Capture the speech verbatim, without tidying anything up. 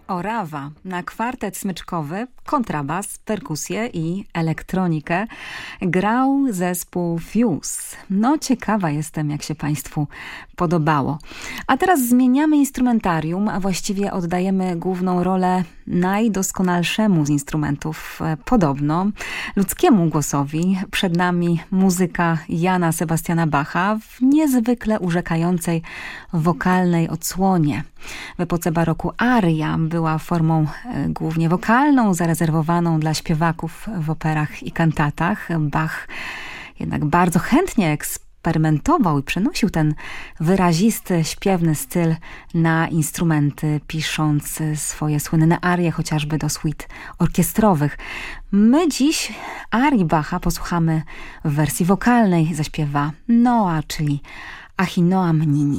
Orawa na kwartet smyczkowy, kontrabas, perkusję i elektronikę grał zespół Fuse. No ciekawa jestem, jak się Państwu podobało. A teraz zmieniamy instrumentarium, a właściwie oddajemy główną rolę najdoskonalszemu z instrumentów, podobno ludzkiemu głosowi. Przed nami muzyka Jana Sebastiana Bacha w niezwykle urzekającej wokalnej odsłonie. W epoce baroku aria była formą e, głównie wokalną, zarezerwowaną dla śpiewaków w operach i kantatach. Bach jednak bardzo chętnie eksperymentował i przenosił ten wyrazisty, śpiewny styl na instrumenty, pisząc swoje słynne arie, chociażby do suite orkiestrowych. My dziś arii Bacha posłuchamy w wersji wokalnej, zaśpiewa Noa, czyli Ahinoam Nini.